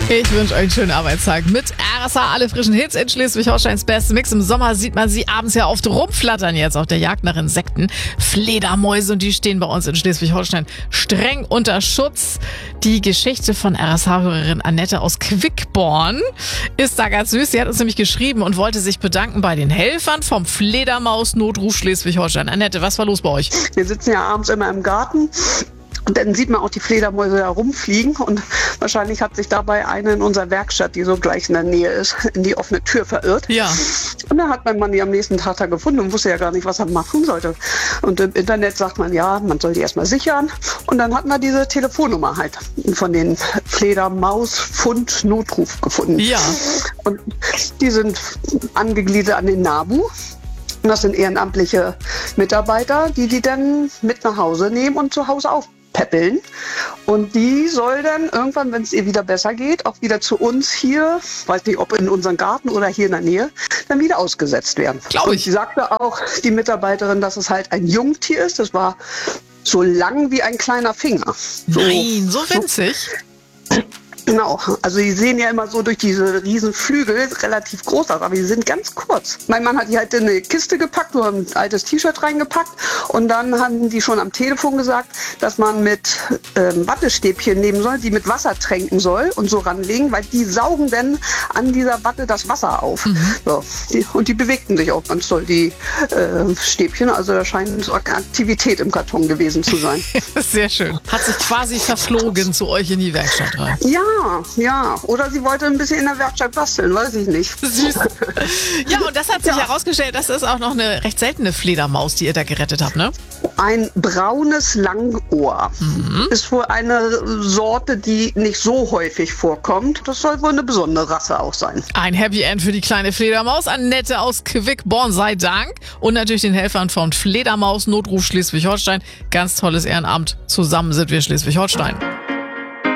Ich wünsche euch einen schönen Arbeitstag mit RSA. Alle frischen Hits in Schleswig-Holsteins Beste Mix. Im Sommer sieht man sie abends ja oft rumflattern jetzt auf der Jagd nach Insekten. Fledermäuse, und die stehen bei uns in Schleswig-Holstein streng unter Schutz. Die Geschichte von RSA-Hörerin Annette aus Quickborn ist da ganz süß. Sie hat uns nämlich geschrieben und wollte sich bedanken bei den Helfern vom Fledermaus-Notruf Schleswig-Holstein. Annette, was war los bei euch? Wir sitzen ja abends immer im Garten. Und dann sieht man auch die Fledermäuse da rumfliegen, und wahrscheinlich hat sich dabei eine in unserer Werkstatt, die so gleich in der Nähe ist, in die offene Tür verirrt. Ja. Und dann hat mein Mann die am nächsten Tag da gefunden und wusste ja gar nicht, was er machen sollte. Und im Internet sagt man, ja, man soll die erstmal sichern. Und dann hat man diese Telefonnummer halt von den Fledermaus-Fund-Notruf gefunden. Ja. Und die sind angegliedert an den NABU. Und das sind ehrenamtliche Mitarbeiter, die dann mit nach Hause nehmen und zu Hause aufpäppeln. Und die soll dann irgendwann, wenn es ihr wieder besser geht, auch wieder zu uns hier, weiß nicht, ob in unseren Garten oder hier in der Nähe, dann wieder ausgesetzt werden. Glaube ich. Und sie sagte auch, die Mitarbeiterin, dass es halt ein Jungtier ist. Das war so lang wie ein kleiner Finger. Nein, so winzig? Genau, also die sehen ja immer so durch diese riesen Flügel relativ groß aus, aber die sind ganz kurz. Mein Mann hat die halt in eine Kiste gepackt, nur ein altes T-Shirt reingepackt, und dann haben die schon am Telefon gesagt, dass man mit Wattestäbchen nehmen soll, die mit Wasser tränken soll und so ranlegen, weil die saugen dann an dieser Watte das Wasser auf. So, und die bewegten sich auch ganz toll, die Stäbchen, also da scheint so Aktivität im Karton gewesen zu sein. Sehr schön. Hat sich quasi verflogen zu euch in die Werkstatt rein. Ja, oder sie wollte ein bisschen in der Werkstatt basteln, weiß ich nicht. Süß. Ja, und das hat sich herausgestellt, das ist auch noch eine recht seltene Fledermaus, die ihr da gerettet habt, ne? Ein braunes Langohr ist wohl eine Sorte, die nicht so häufig vorkommt. Das soll wohl eine besondere Rasse auch sein. Ein Happy End für die kleine Fledermaus. Annette aus Quickborn sei Dank. Und natürlich den Helfern von Fledermaus Notruf Schleswig-Holstein. Ganz tolles Ehrenamt. Zusammen sind wir Schleswig-Holstein.